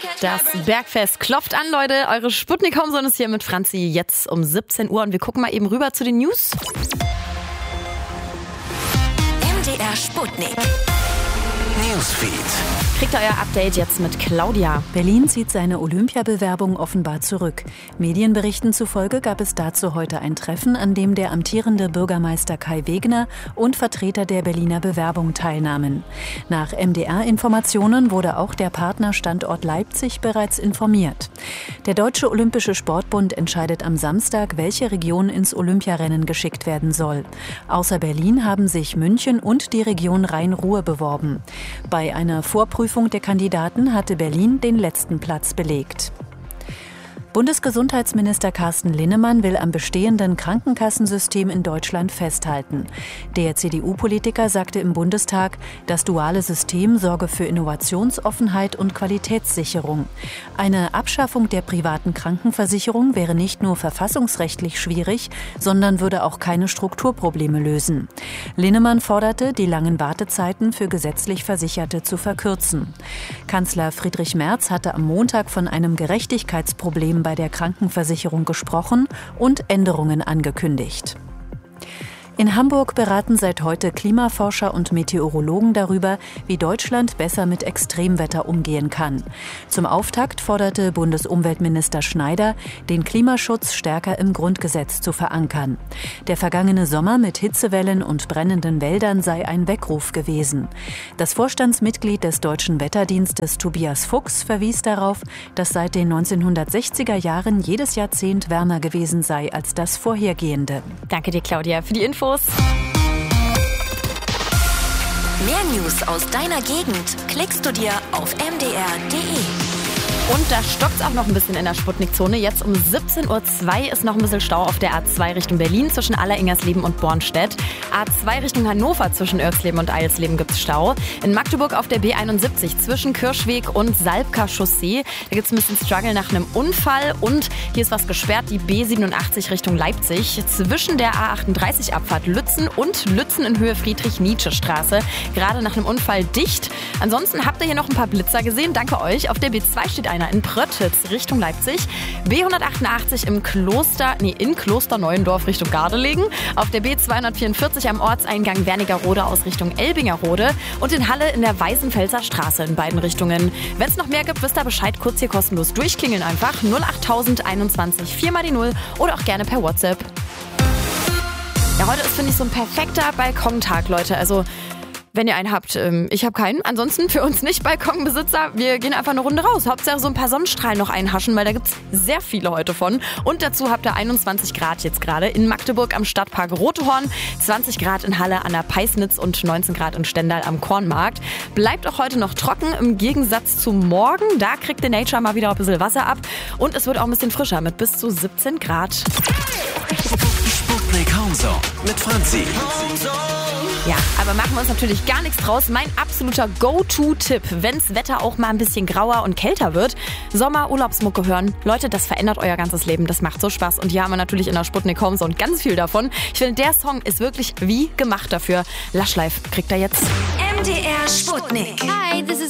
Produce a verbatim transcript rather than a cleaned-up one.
Das Bergfest klopft an, Leute. Eure Sputnik-Homezone ist hier mit Franzi jetzt um siebzehn Uhr und wir gucken mal eben rüber zu den News. M D R Sputnik Newsfeed. Kriegt ihr euer Update jetzt mit Claudia. Berlin zieht seine Olympiabewerbung offenbar zurück. Medienberichten zufolge gab es dazu heute ein Treffen, an dem der amtierende Bürgermeister Kai Wegner und Vertreter der Berliner Bewerbung teilnahmen. Nach M D R-Informationen wurde auch der Partnerstandort Leipzig bereits informiert. Der Deutsche Olympische Sportbund entscheidet am Samstag, welche Region ins Olympiarennen geschickt werden soll. Außer Berlin haben sich München und die Region Rhein-Ruhr beworben. Bei einer Vorprüfung der Kandidaten hatte Berlin den letzten Platz belegt. Bundesgesundheitsminister Carsten Linnemann will am bestehenden Krankenkassensystem in Deutschland festhalten. Der C D U-Politiker sagte im Bundestag, das duale System sorge für Innovationsoffenheit und Qualitätssicherung. Eine Abschaffung der privaten Krankenversicherung wäre nicht nur verfassungsrechtlich schwierig, sondern würde auch keine Strukturprobleme lösen. Linnemann forderte, die langen Wartezeiten für gesetzlich Versicherte zu verkürzen. Kanzler Friedrich Merz hatte am Montag von einem Gerechtigkeitsproblem bei der Krankenversicherung gesprochen und Änderungen angekündigt. In Hamburg beraten seit heute Klimaforscher und Meteorologen darüber, wie Deutschland besser mit Extremwetter umgehen kann. Zum Auftakt forderte Bundesumweltminister Schneider, den Klimaschutz stärker im Grundgesetz zu verankern. Der vergangene Sommer mit Hitzewellen und brennenden Wäldern sei ein Weckruf gewesen. Das Vorstandsmitglied des Deutschen Wetterdienstes Tobias Fuchs verwies darauf, dass seit den neunzehnhundertsechziger Jahren jedes Jahrzehnt wärmer gewesen sei als das vorhergehende. Danke dir, Claudia, für die Infos. Mehr News aus deiner Gegend klickst du dir auf m d r punkt d e. Und da stockt es auch noch ein bisschen in der Sputnik-Zone. Jetzt um siebzehn Uhr zwei ist noch ein bisschen Stau auf der A zwei Richtung Berlin zwischen Aller-Ingersleben und Bornstedt. A zwei Richtung Hannover zwischen Irksleben und Eilsleben gibt es Stau. In Magdeburg auf der B einundsiebzig zwischen Kirschweg und Salbker Chaussee. Da gibt es ein bisschen Struggle nach einem Unfall. Und hier ist was gesperrt, die B siebenundachtzig Richtung Leipzig. Zwischen der A achtunddreißig Abfahrt Lützen und Lützen in Höhe Friedrich-Nietzsche-Straße. Gerade nach einem Unfall dicht. Ansonsten habt ihr hier noch ein paar Blitzer gesehen. Danke euch. Auf der B zwei steht ein in Pröttitz Richtung Leipzig, B hundertachtundachtzig im Kloster, nee, in Kloster Neuendorf Richtung Gardelegen, auf der B zweihundertvierundvierzig am Ortseingang Wernigerode aus Richtung Elbingerode und in Halle in der Weißenfelser Straße in beiden Richtungen. Wenn es noch mehr gibt, wisst ihr Bescheid, kurz hier kostenlos durchklingeln einfach null achttausend einundzwanzig vier mal die null oder auch gerne per WhatsApp. Ja, heute ist, finde ich, so ein perfekter Balkontag, Leute, also wenn ihr einen habt, ich habe keinen. Ansonsten für uns nicht Balkonbesitzer, wir gehen einfach eine Runde raus. Hauptsache so ein paar Sonnenstrahlen noch einhaschen, weil da gibt's sehr viele heute von. Und dazu habt ihr einundzwanzig Grad jetzt gerade in Magdeburg am Stadtpark Rotehorn, zwanzig Grad in Halle an der Peisnitz und neunzehn Grad in Stendal am Kornmarkt. Bleibt auch heute noch trocken im Gegensatz zu morgen. Da kriegt der Nature mal wieder ein bisschen Wasser ab. Und es wird auch ein bisschen frischer mit bis zu siebzehn Grad. Sputnik Homezone mit Franzi. Ja, aber machen wir uns natürlich gar nichts draus. Mein absoluter Go-To-Tipp, wenn's Wetter auch mal ein bisschen grauer und kälter wird, Sommer-Urlaubsmucke hören. Leute, das verändert euer ganzes Leben. Das macht so Spaß. Und hier haben wir natürlich in der Sputnik Homezone ganz viel davon. Ich finde, der Song ist wirklich wie gemacht dafür. Lush Life kriegt er jetzt. M D R Sputnik. Hi, this is